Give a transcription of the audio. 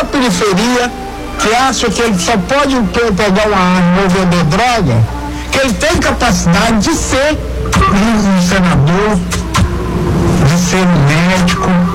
da periferia que acha que ele só pode pegar uma arma ou vender droga, que ele tem capacidade de ser um senador, de ser um médico,